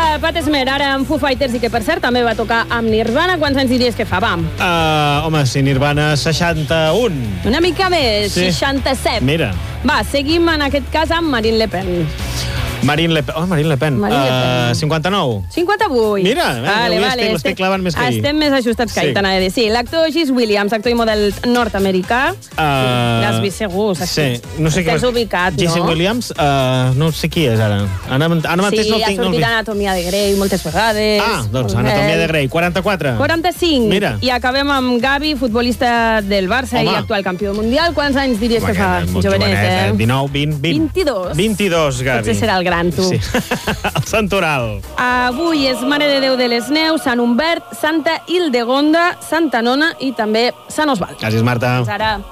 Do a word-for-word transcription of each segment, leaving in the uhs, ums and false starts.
Pat Smear, ara amb Foo Fighters, i que, per cert, també va tocar amb Nirvana. Quants anys diries que fa, va? Uh, home, sí, Nirvana, seixanta-un. Una mica més, sí. seixanta-set. Mira. Va, seguim en aquest cas amb Marine Le Pen. Marine Le Pen. Oh, Marine Le Pen. Marine Le Pen. Uh, cinquanta-nou. cinquanta-vuit. Mira, vale, avui vale. estic, l'estic clavant més que ahir. Estem més ajustats que ahir, Sí. t'anava a dir. Sí, l'actor Gis Williams, actor i model nord-americà. Uh, L'has vist segur. Sí. No sé Estàs què... ubicat, no? Gis Williams, uh, no sé qui és ara. Ara, ara mateix sí, no el tinc. ha sortit no Anatomia de Grey moltes vegades. Ah, doncs Anatomia de Grey. quaranta-quatre. quaranta-cinc. Mira. I acabem amb Gavi, futbolista del Barça. Home. I actual campió mundial. Quants anys diries Home, que fa? molt Jovenet, jovenet, eh? dinou, vint, vint. vint-i-dos. vint-i-dos, Gavi. Potser serà el gran, tu. Sí. El Santoral. Avui és Mare de Déu de les Neus, Sant Humbert, Santa Hildegonda, Santa Nona i també Sant Osvald. Gràcies, Marta. Fins ara.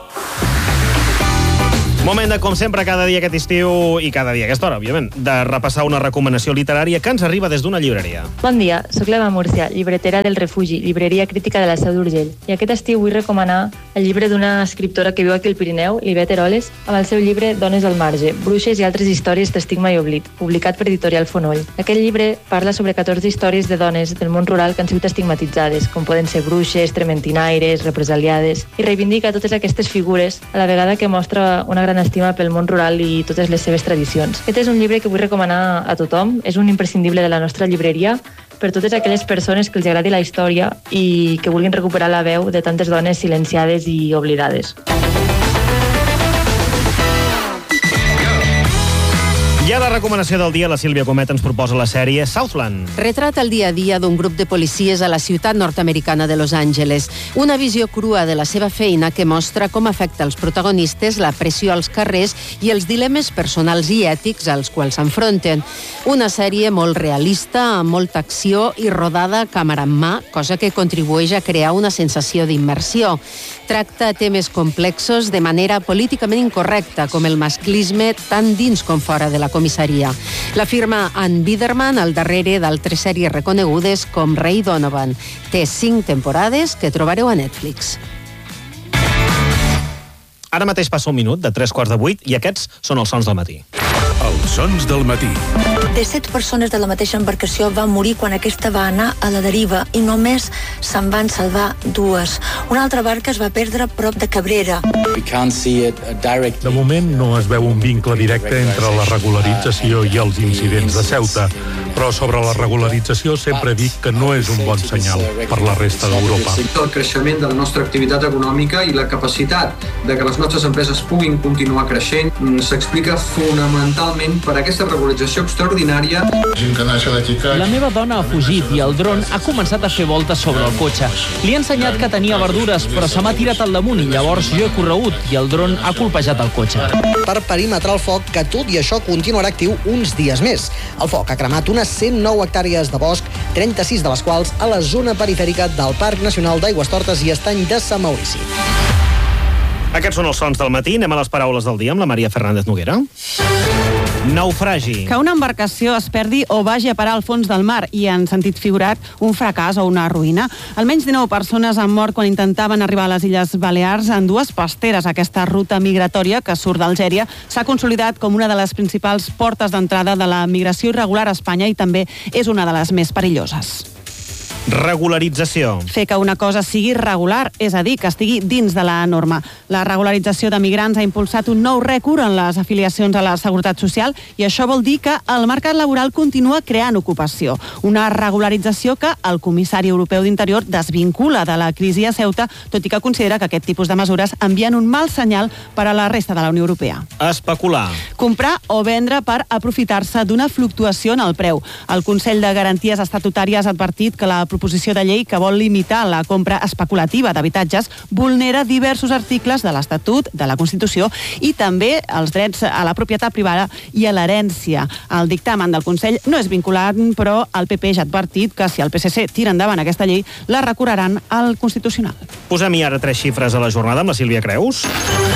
Moment de, com sempre, cada dia aquest estiu, i cada dia a aquesta hora, òbviament, de repassar una recomanació literària que ens arriba des d'una llibreria. Bon dia, soc l'Eva Múrcia, llibretera del Refugi, llibreria crítica de la Seu d'Urgell. I aquest estiu vull recomanar el llibre d'una escriptora que viu aquí al Pirineu, Ivet Eroles, amb el seu llibre Dones al marge, bruixes i altres històries d'estigma i oblit, publicat per Editorial Fonoll. Aquest llibre parla sobre catorze històries de dones del món rural que han sigut estigmatitzades, com poden ser bruixes, trementinaires, represaliades, i reivindica totes aquestes figures, a la vegada que mostra una gran estima pel món rural i totes les seves tradicions. Aquest és un llibre que vull recomanar a tothom, és un imprescindible de la nostra llibreria per totes aquelles persones que els agradi la història i que vulguin recuperar la veu de tantes dones silenciades i oblidades. I a la recomanació del dia, la Sílvia Comet ens proposa la sèrie Southland. Retrata el dia a dia d'un grup de policies a la ciutat nord-americana de Los Angeles. Una visió crua de la seva feina que mostra com afecta els protagonistes la pressió als carrers i els dilemes personals i ètics als quals s'enfronten. Una sèrie molt realista, amb molta acció i rodada a càmera en mà, cosa que contribueix a crear una sensació d'immersió. Tracta temes complexos de manera políticament incorrecta, com el masclisme tant dins com fora de la comissaria. La firma Ann Biderman al darrere d'altres sèries reconegudes com Ray Donovan. Té cinc temporades que trobareu a Netflix. Ara mateix passa un minut de tres quarts de vuit i aquests són els sons del matí. Els sons del matí. De set persones de la mateixa embarcació van morir quan aquesta va anar a la deriva i només se'n van salvar dues. Una altra barca es va perdre prop de Cabrera. De moment no es veu un vincle directe entre la regularització i els incidents de Ceuta, però sobre la regularització sempre dic que no és un bon senyal per la resta d'Europa. El creixement de la nostra activitat econòmica i la capacitat de que les nostres empreses puguin continuar creixent s'explica fonamentalment per aquesta regularització extraordinària. La meva dona ha fugit i el dron ha començat a fer voltes sobre el cotxe. Li he ensenyat que tenia verdures, però se m'ha tirat al damunt i llavors jo he corregut i el dron ha colpejat el cotxe. Per perimetrar el foc, que tot i això continuarà actiu uns dies més. El foc ha cremat unes cent nou hectàrees de bosc, trenta-sis de les quals a la zona perifèrica del Parc Nacional d'Aigüestortes i Estany de Sant Maurici. Aquests són els sons del matí. Anem a les paraules del dia amb la Maria Fernández Noguera. Naufragi. Que una embarcació es perdi o vagi a parar al fons del mar i, en sentit figurat, un fracàs o una ruïna. Almenys dinou persones han mort quan intentaven arribar a les Illes Balears en dues pasteres. Aquesta ruta migratòria que surt d'Algèria s'ha consolidat com una de les principals portes d'entrada de la migració irregular a Espanya i també és una de les més perilloses. Regularització. Fer que una cosa sigui regular, és a dir, que estigui dins de la norma. La regularització de migrants ha impulsat un nou rècord en les afiliacions a la Seguretat Social i això vol dir que el mercat laboral continua creant ocupació. Una regularització que el comissari europeu d'Interior desvincula de la crisi a Ceuta, tot i que considera que aquest tipus de mesures envien un mal senyal per a la resta de la Unió Europea. Especular. Comprar o vendre per aprofitar-se d'una fluctuació en el preu. El Consell de Garanties Estatutàries ha advertit que la proposició de llei que vol limitar la compra especulativa d'habitatges vulnera diversos articles de l'Estatut, de la Constitució i també els drets a la propietat privada i a l'herència. El dictamen del Consell no és vinculant, però el P P ja ha advertit que si el P S C tira endavant aquesta llei, la recorreran al Constitucional. Posem-hi ara tres xifres a la jornada amb la Sílvia Creus.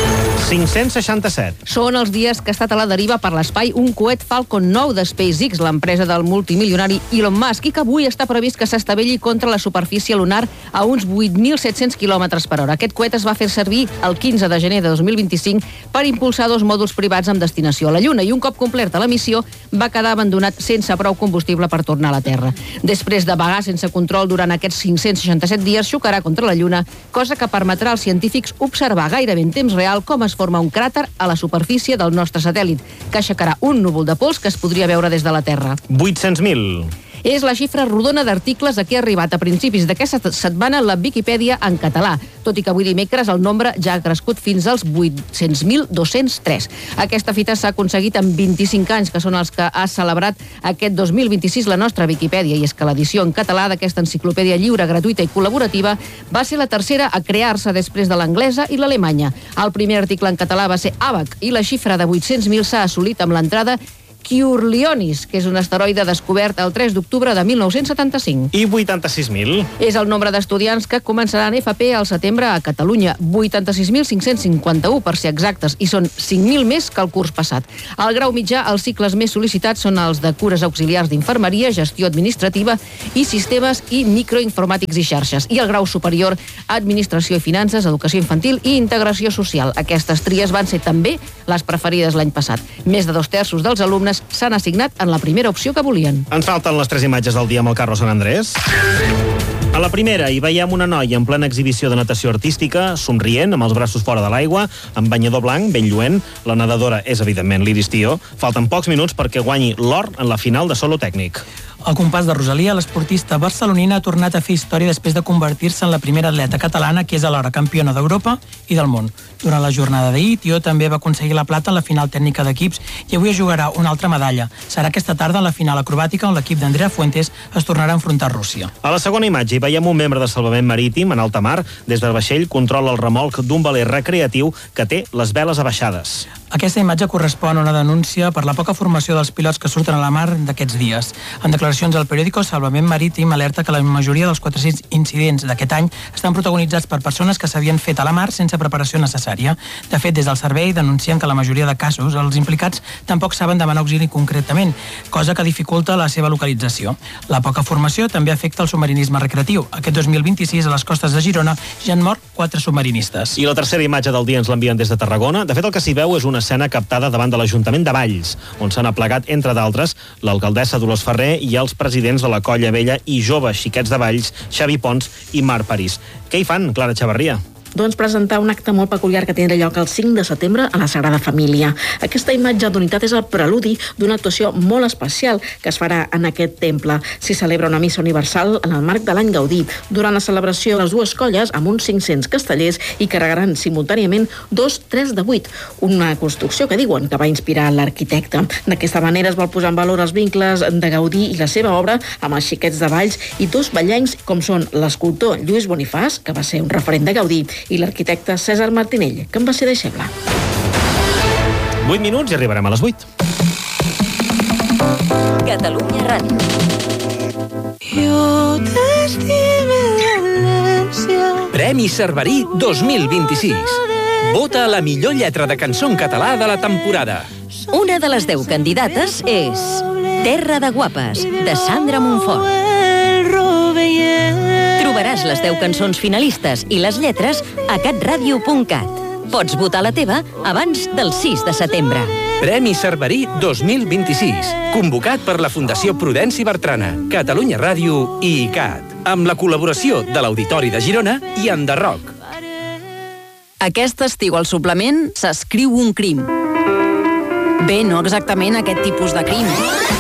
cinc-cents seixanta-set. Són els dies que ha estat a la deriva per l'espai un coet Falcon nou de SpaceX, l'empresa del multimilionari Elon Musk, i que avui està previst que s'estavelli contra la superfície lunar a uns vuit mil set-cents quilòmetres per hora. Aquest coet es va fer servir el quinze de gener de dos mil vint-i-cinc per impulsar dos mòduls privats amb destinació a la Lluna, i un cop complerta la missió va quedar abandonat sense prou combustible per tornar a la Terra. Després de vagar sense control durant aquests cinc-cents seixanta-set dies, xocarà contra la Lluna, cosa que permetrà als científics observar gairebé en temps real com es forma un cràter a la superfície del nostre satèl·lit, que aixecarà un núvol de pols que es podria veure des de la Terra. vuit-cents mil. És la xifra rodona d'articles a què ha arribat a principis d'aquesta setmana la Viquipèdia en català, tot i que avui dimecres el nombre ja ha crescut fins als vuit-cents mil dos-cents tres. Aquesta fita s'ha aconseguit en vint-i-cinc anys, que són els que ha celebrat aquest dos mil vint-i-sis la nostra Viquipèdia, i és que l'edició en català d'aquesta enciclopèdia lliure, gratuïta i col·laborativa va ser la tercera a crear-se després de l'anglesa i l'alemanya. El primer article en català va ser Àbac, i la xifra de vuit-cents mil s'ha assolit amb l'entrada Quiurlionis, que és un asteroide descobert el tres d'octubre de mil nou-cents setanta-cinc. I vuitanta-sis mil. És el nombre d'estudiants que començaran F P al setembre a Catalunya, vuitanta-sis mil cinc-cents cinquanta-u per ser exactes, i són cinc mil més que el curs passat. Al grau mitjà, els cicles més sol·licitats són els de cures auxiliars d'infermeria, gestió administrativa i sistemes i microinformàtics i xarxes. I el grau superior, administració i finances, educació infantil i integració social. Aquestes tries van ser també les preferides l'any passat. Més de dos terços dels alumnes s'han assignat en la primera opció que volien. Ens falten les tres imatges del dia amb el Carlos Sant Andrés. A la primera hi veiem una noia en plena exhibició de natació artística, somrient, amb els braços fora de l'aigua, amb banyador blanc, ben lluent. La nedadora és, evidentment, l'Iris Tío. Falten pocs minuts perquè guanyi l'or en la final de solo tècnic. Al compàs de Rosalia, l'esportista barcelonina ha tornat a fer història després de convertir-se en la primera atleta catalana que és alhora campiona d'Europa i del món. Durant la jornada d'ahir, Tío també va aconseguir la plata en la final tècnica d'equips i avui es jugarà una altra medalla. Serà aquesta tarda en la final acrobàtica on l'equip d'Andrea Fuentes es tornarà a enfrontar a Rússia. A la segona imatge hi veiem un membre de salvament marítim en alta mar. Des del vaixell controla el remolc d'un veler recreatiu que té les veles abaixades. Aquesta imatge correspon a una denúncia per la poca formació dels pilots que surten a la mar d'aquests dies. En declaracions al periòdico, Salvament Marítim alerta que la majoria dels quatre-cents incidents d'aquest any estan protagonitzats per persones que s'havien fet a la mar sense preparació necessària. De fet, des del servei denuncien que la majoria de casos els implicats tampoc saben demanar auxili concretament, cosa que dificulta la seva localització. La poca formació també afecta el submarinisme recreatiu. Aquest dos mil vint-i-sis, a les costes de Girona, ja han mort quatre submarinistes. I la tercera imatge del dia ens l'envien des de Tarragona. De fet, el que s'hi veu és una escena captada davant de l'Ajuntament de Valls, on s'han aplegat, entre d'altres, l'alcaldessa Dolors Ferrer i els presidents de la Colla Vella i Joves Xiquets de Valls, Xavi Pons i Marc París. Què hi fan, Clara Xavarria? Doncs presentar un acte molt peculiar que tindrà lloc el cinc de setembre a la Sagrada Família. Aquesta imatge d'unitat és el preludi d'una actuació molt especial que es farà en aquest temple. S'hi celebra una missa universal en el marc de l'any Gaudí. Durant la celebració, les dues colles, amb uns cinc-cents castellers, hi carregaran simultàniament dos tres de vuit, una construcció que diuen que va inspirar l'arquitecte. D'aquesta manera es vol posar en valor els vincles de Gaudí i la seva obra amb els Xiquets de Valls i dos vallencs com són l'escultor Lluís Bonifàs, que va ser un referent de Gaudí, i l'arquitecte César Martinell, que en va ser deixeble. vuit minuts i arribarem a les vuit. Catalunya Ràdio. Jo t'estime València. Premi Cerverí dos mil vint-i-sis. Vota la millor lletra de cançó en català de la temporada. Una de les deu candidates és Terra de Guapes, de Sandra Montfort. Trobaràs les deu cançons finalistes i les lletres a catradio punt cat. Pots votar la teva abans del sis de setembre. Premi Cerverí dos mil vint-i-sis, convocat per la Fundació Prudenci Bertrana, Catalunya Ràdio i I C A T, amb la col·laboració de l'Auditori de Girona i Enderroc. Aquest estiu al suplement s'escriu un crim. Bé, no exactament aquest tipus de crim.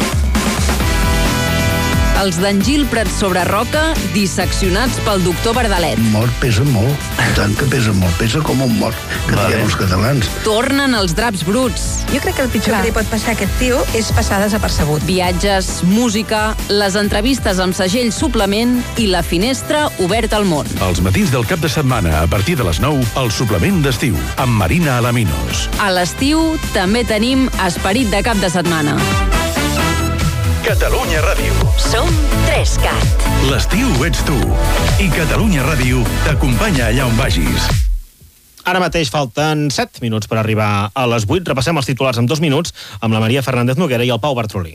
Els d'en Gil Prats sobre Roca, disseccionats pel doctor Verdalet. Mort pesa molt, tant que pesa molt, pesa com un mort, que vale. Diem els catalans. Tornen els draps bruts. Jo crec que el pitjor Clar. que li pot passar a aquest tio és passar desapercebut. Viatges, música, les entrevistes amb segell suplement i la finestra oberta al món. Els matins del cap de setmana, a partir de les nou, el suplement d'estiu, amb Marina Alaminos. A l'estiu també tenim esperit de cap de setmana. Catalunya Ràdio. Som tres cat. L'estiu ets tu. I Catalunya Ràdio t'acompanya allà on vagis. Ara mateix falten set minuts per arribar a les vuit. Repassem els titulars en dos minuts amb la Maria Fernández Noguera i el Pau Bartrolí.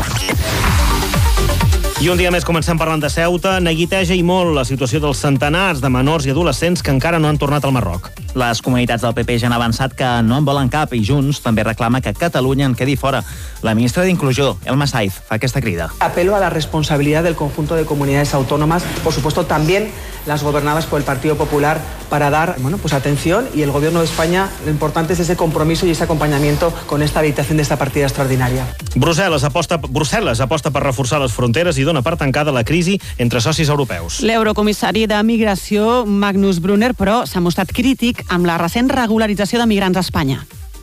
I un dia més comencem parlant de Ceuta. Neguiteja i molt la situació dels centenars de menors i adolescents que encara no han tornat al Marroc. Les comunitats del P P ja han avançat que no en volen cap i Junts també reclama que Catalunya en quedi fora. La ministra d'Inclusió, Elma Saiz, fa aquesta crida. Apelo a la responsabilidad del conjunto de comunidades autónomas, por supuesto también las gobernadas por el Partido Popular, para dar bueno, pues atención, y el Gobierno de España, lo importante es ese compromiso y ese acompañamiento con esta habilitación de esta partida extraordinaria. Brussel·les aposta, Brussel·les aposta per reforçar les fronteres i dona per tancada la crisi entre socis europeus. L'eurocomissari de Migració, Magnus Brunner, però s'ha mostrat crític amb la recent regularització de migrants a Espanya.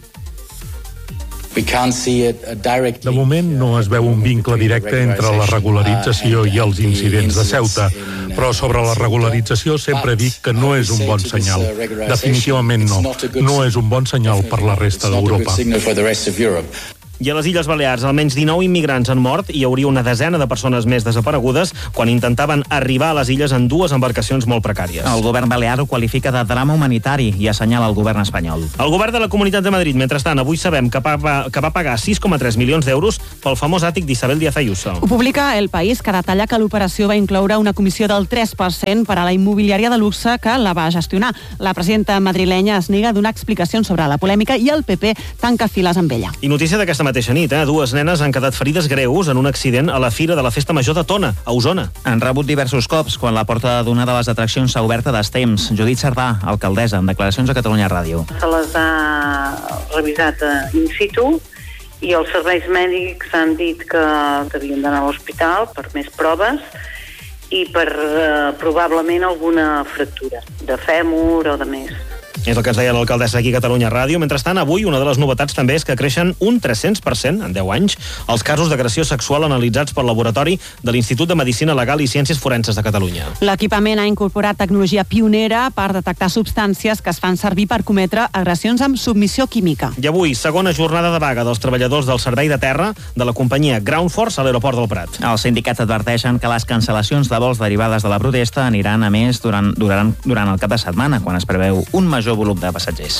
De moment no es veu un vincle directe entre la regularització i els incidents de Ceuta, però sobre la regularització sempre dic que no és un bon senyal. Definitivament no. No és un bon senyal per la resta d'Europa. I a les Illes Balears, almenys dinou immigrants han mort i hi hauria una desena de persones més desaparegudes quan intentaven arribar a les illes en dues embarcacions molt precàries. El govern balear ho qualifica de drama humanitari i assenyala el govern espanyol. El govern de la Comunitat de Madrid, mentrestant, avui sabem que va, que va pagar sis coma tres milions d'euros pel famós àtic d'Isabel Díaz Ayuso. Ho publica El País, que detalla que l'operació va incloure una comissió del tres per cent per a la immobiliària de luxe que la va gestionar. La presidenta madrilenya es nega a donar explicacions sobre la polèmica i el P P tanca files amb ella. I notícia d'aquesta mateixa nit, eh? Dues nenes han quedat ferides greus en un accident a la Fira de la Festa Major de Tona, a Osona. Han rebut diversos cops quan la porta d'una de les atraccions s'ha obert a destemps. Judit Cerdà, alcaldessa, en declaracions a Catalunya Ràdio. Se les ha revisat in situ i els serveis mèdics han dit que havien d'anar a l'hospital per més proves i per eh, probablement alguna fractura de fèmur o de més. És el que ens deia l'alcaldessa aquí a Catalunya Ràdio. Mentrestant, avui una de les novetats també és que creixen un tres-cents per cent en deu anys els casos d'agressió sexual analitzats pel laboratori de l'Institut de Medicina Legal i Ciències Forenses de Catalunya. L'equipament ha incorporat tecnologia pionera per detectar substàncies que es fan servir per cometre agressions amb submissió química. I avui, segona jornada de vaga dels treballadors del servei de terra de la companyia Ground Force a l'aeroport del Prat. Els sindicats adverteixen que les cancel·lacions de vols derivades de la protesta aniran a més durant, durant, durant el cap de setmana, quan es preveu un major volum de passatgers.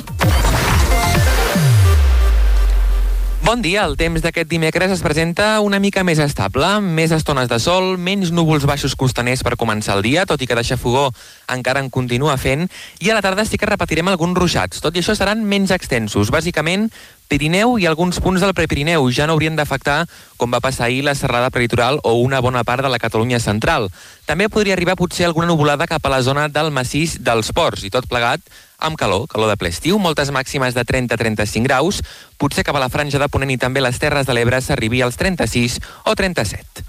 Bon dia, el temps d'aquest dimecres es presenta una mica més estable, més estones de sol, menys núvols baixos costaners per començar el dia, tot i que de xafogó encara en continua fent, i a la tarda sí que repetirem alguns ruixats. Tot i això seran menys extensos, bàsicament Pirineu i alguns punts del Prepirineu ja no haurien d'afectar, com va passar ahir, la serrada prelitoral o una bona part de la Catalunya central. També podria arribar potser alguna nuvolada cap a la zona del massís dels Ports, i tot plegat amb calor, calor de ple estiu, moltes màximes de trenta a trenta-cinc graus, potser cap a la franja de Ponent i també les Terres de l'Ebre s'arribi als trenta-sis o trenta-set.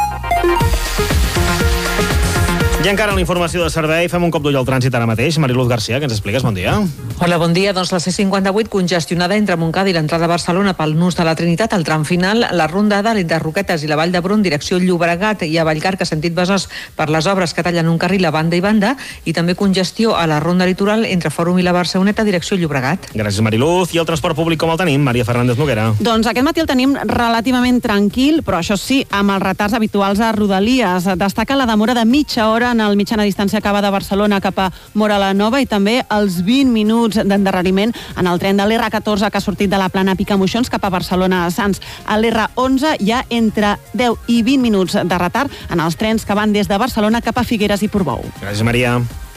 I encara en la informació de servei, fem un cop d'ull al trànsit ara mateix. Mariluz Garcia, que ens expliques? Bon dia. Hola, bon dia. Doncs la C cinquanta-vuit congestionada entre Montcada i l'entrada a Barcelona pel nus de la Trinitat, al tram final, la rondada entre Roquetes i la Vall d'Hebron, direcció Llobregat i a Vallcarca, sentit Besòs, per les obres que tallen un carril a banda i banda, i també congestió a la ronda litoral entre Fòrum i la Barceloneta, direcció Llobregat. Gràcies, Mariluz. I el transport públic com el tenim? Maria Fernández Noguera. Doncs aquest matí el tenim relativament tranquil, però això sí, amb els retards habituals a Rodalies. Destaca la demora de mitja hora en el mitjana distància que va de Barcelona cap a Móra la Nova i també els vint minuts d'endarreriment en el tren de l'R catorze que ha sortit de la plana Picamoixons cap a Barcelona a Sants. A l'R onze hi ha entre deu i vint minuts de retard en els trens que van des de Barcelona cap a Figueres i Portbou. Gràcies, Maria.